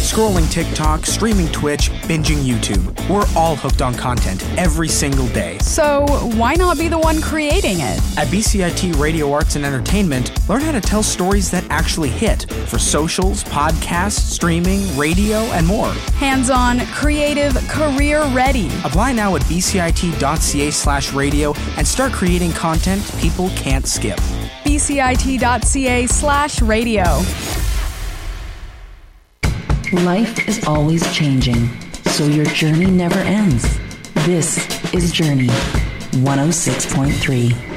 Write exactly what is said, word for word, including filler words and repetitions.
Scrolling TikTok, streaming Twitch, binging YouTube. We're all hooked on content every single day. So why not be the one creating it? At B C I T Radio Arts and Entertainment, learn how to tell stories that actually hit for socials, podcasts, streaming, radio, and more. Hands-on, creative, career-ready. Apply now at bcit.ca slash radio and start creating content people can't skip. bcit.ca slash radio. Life is always changing, so your journey never ends. This is Journey one oh six point three.